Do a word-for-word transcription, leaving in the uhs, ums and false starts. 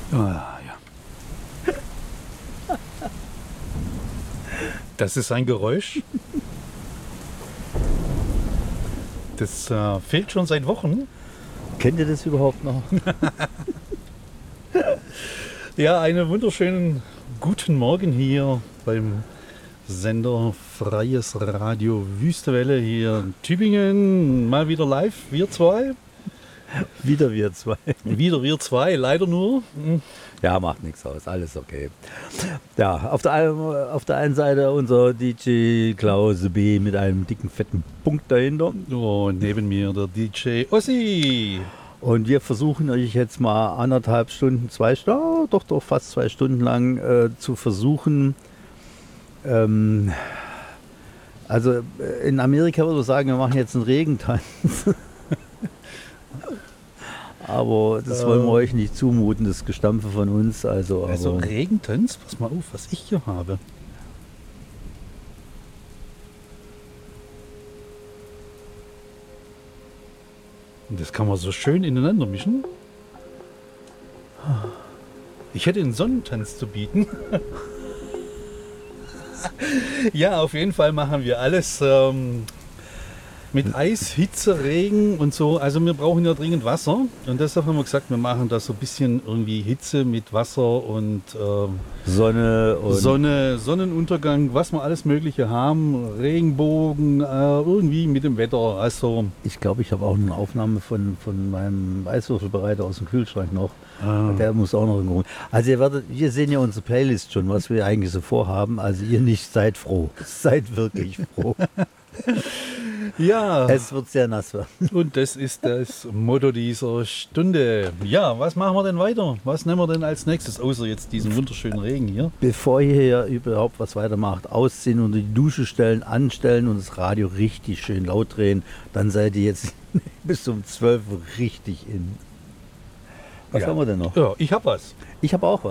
Ah, ja. Das ist ein Geräusch. Das äh, fehlt schon seit Wochen. Kennt ihr das überhaupt noch? Ja, einen wunderschönen guten Morgen hier beim Sender Freies Radio Wüstewelle hier in Tübingen. Mal wieder live, wir zwei. Wieder wir zwei. Wieder wir zwei, leider nur. Ja, macht nichts aus, alles okay. Ja, auf der, einen- auf der einen Seite unser D J Klaus B. mit einem dicken, fetten Punkt dahinter. Und neben mir der D J Ossi. Und wir versuchen euch jetzt mal anderthalb Stunden, zwei Stunden, doch, doch fast zwei Stunden lang äh, zu versuchen. Ähm, also äh, in Amerika würde ich sagen, wir machen jetzt einen Regentanz. Aber das wollen wir euch nicht zumuten, das Gestampfe von uns. Also, Also aber, Regentanz, pass mal auf, was ich hier habe. Und das kann man so schön ineinander mischen. Ich hätte einen Sonnentanz zu bieten. Ja, auf jeden Fall machen wir alles ähm, mit Eis, Hitze, Regen und so. Also wir brauchen ja dringend Wasser. Und deshalb haben wir gesagt, wir machen das so ein bisschen irgendwie Hitze mit Wasser und ähm, Sonne und Sonne, Sonnenuntergang, was wir alles Mögliche haben. Regenbogen, äh, irgendwie mit dem Wetter. Also ich glaube, ich habe auch eine Aufnahme von, von meinem Eiswürfelbereiter aus dem Kühlschrank noch. Ah. Der muss auch noch irgendwo. Also ihr werdet, wir sehen ja unsere Playlist schon, was wir eigentlich so vorhaben. Also ihr nicht, seid froh. Seid wirklich froh. ja, Es wird sehr nass werden. und das ist das Motto dieser Stunde. Ja, was machen wir denn weiter? Was nehmen wir denn als nächstes, außer jetzt diesen wunderschönen Regen hier? Bevor ihr hier überhaupt was weitermacht, ausziehen und die Dusche stellen, anstellen und das Radio richtig schön laut drehen, dann seid ihr jetzt bis um zwölf Uhr richtig in. Was Ja. haben wir denn noch? Ja, ich hab was. Ich habe auch was.